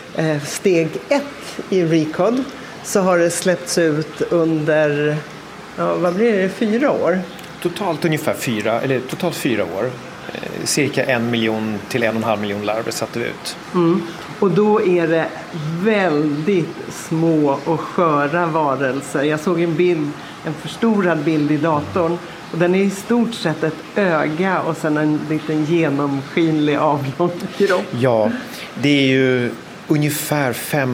steg 1 i Recod så har det släppts ut under, vad blir det, 4 år? Totalt ungefär 4 år. Cirka 1 miljon till 1,5 miljon larver satte vi ut. Och då är det väldigt små och sköra varelser. Jag såg en förstorad bild i datorn. Och den är i stort sett ett öga och sen en liten genomskinlig avlång kropp. Ja, det är ju ungefär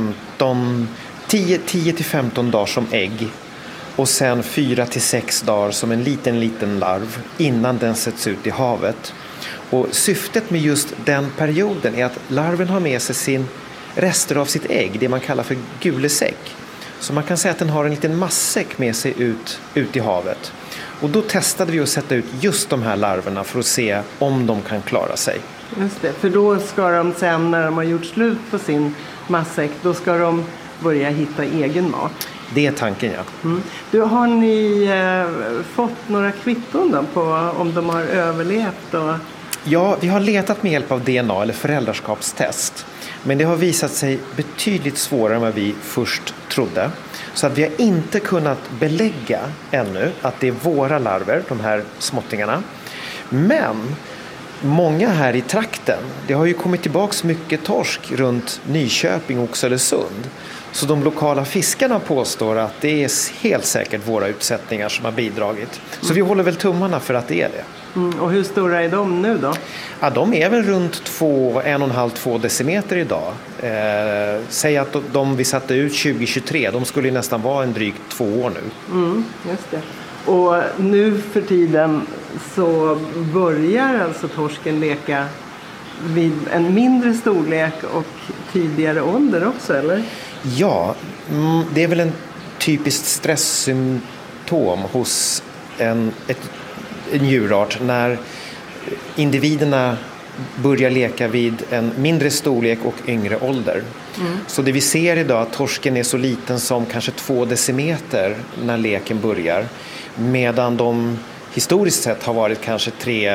10-15 dagar som ägg. Och sen 4-6 dagar som en liten larv innan den sätts ut i havet. Och syftet med just den perioden är att larven har med sig rester av sitt ägg, det man kallar för gulesäck. Så man kan säga att den har en liten massäck med sig ut i havet. Och då testade vi att sätta ut just de här larverna för att se om de kan klara sig. Just det, för då ska de sen när de har gjort slut på sin massäck, då ska de börja hitta egen mat. Det är tanken, ja. Du, har ni fått några kvitton då på om de har överlevt? Ja, vi har letat med hjälp av DNA eller föräldraskapstest. Men det har visat sig betydligt svårare än vad vi först trodde. Så att vi har inte kunnat belägga ännu att det är våra larver, de här småttingarna. Men många här i trakten, det har ju kommit tillbaks mycket torsk runt Nyköping och Oxelösund. Så de lokala fiskarna påstår att det är helt säkert våra utsättningar som har bidragit. Så vi håller väl tummarna för att det är det. Och hur stora är de nu då? Ja, de är väl runt 1,5-2 decimeter idag. Säg att de vi satte ut 2023, de skulle nästan vara en drygt 2 år nu. Just det. Och nu för tiden så börjar alltså torsken leka vid en mindre storlek och tidigare ålder också, eller? Ja, det är väl en typiskt stresssymptom hos en djurart när individerna börjar leka vid en mindre storlek och yngre ålder. Så det vi ser idag är att torsken är så liten som kanske 2 decimeter när leken börjar, medan de historiskt sett har varit kanske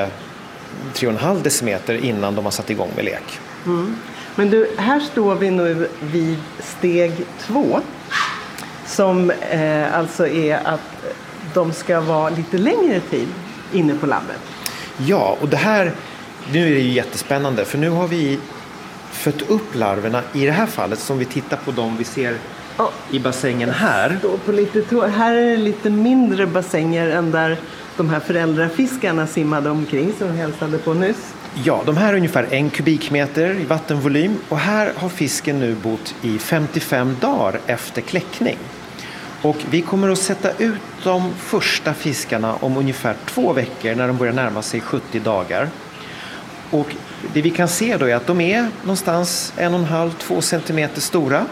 3,5 decimeter innan de har satt igång med lek. Men du, här står vi nu vid steg 2 som alltså är att de ska vara lite längre tid inne på labbet. Ja, och nu är det ju jättespännande för nu har vi fött upp larverna i det här fallet som vi tittar på dem vi ser i bassängen här. Här är det lite mindre bassänger än där de här föräldrafiskarna simmade omkring som hälsade på nyss. Ja, de här är ungefär 1 kubikmeter i vattenvolym och här har fisken nu bott i 55 dagar efter kläckning. Och vi kommer att sätta ut de första fiskarna om ungefär 2 veckor när de börjar närma sig 70 dagar. Och det vi kan se då är att de är någonstans 1,5-2 centimeter stora.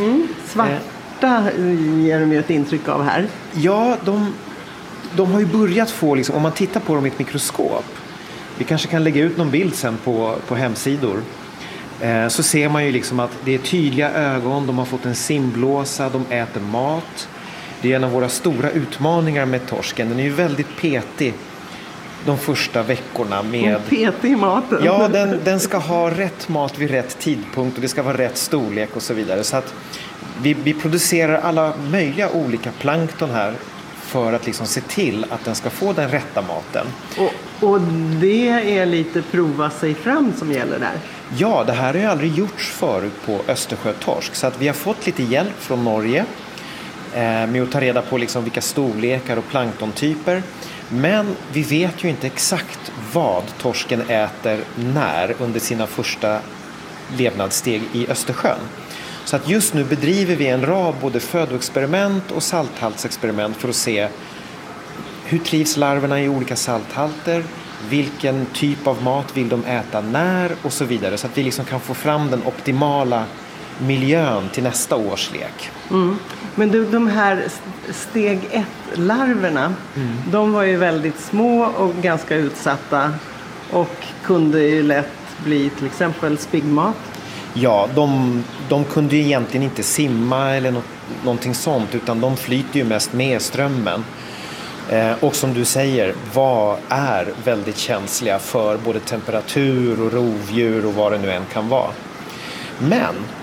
Svarta ger de ju ett intryck av här. Ja, de har ju börjat få, liksom, om man tittar på dem i ett mikroskop. Vi kanske kan lägga ut någon bild sen på hemsidor. Så ser man ju liksom att det är tydliga ögon, de har fått en simblåsa, de äter mat. Det är en av våra stora utmaningar med torsken. Den är ju väldigt petig de första veckorna med... Petig i maten? Ja, den ska ha rätt mat vid rätt tidpunkt och det ska vara rätt storlek och så vidare. Så att vi producerar alla möjliga olika plankton här för att liksom se till att den ska få den rätta maten. Och det är lite prova sig fram som gäller där? Ja, det här har ju aldrig gjorts förut på Östersjötorsk. Så att vi har fått lite hjälp från Norge med att ta reda på liksom vilka storlekar och planktontyper. Men vi vet ju inte exakt vad torsken äter när under sina första levnadssteg i Östersjön. Så att just nu bedriver vi en rad både födoexperiment och salthaltsexperiment för att se hur trivs larverna i olika salthalter, vilken typ av mat vill de äta när och så vidare. Så att vi liksom kan få fram den optimala miljön till nästa års lek. Men du, de här steg 1-larverna, de var ju väldigt små och ganska utsatta och kunde ju lätt bli till exempel spiggmat. Ja, de kunde ju egentligen inte simma eller någonting sånt, utan de flyter ju mest med strömmen. Och som du säger, är väldigt känsliga för både temperatur och rovdjur och vad det nu än kan vara. Men